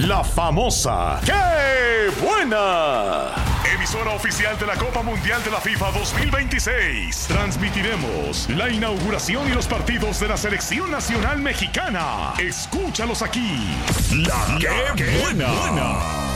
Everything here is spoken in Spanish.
la famosa ¡Qué buena! Emisora oficial de la Copa Mundial de la FIFA 2026. Transmitiremos la inauguración y los partidos de la Selección Nacional Mexicana. Escúchalos aquí. La ¡Qué buena!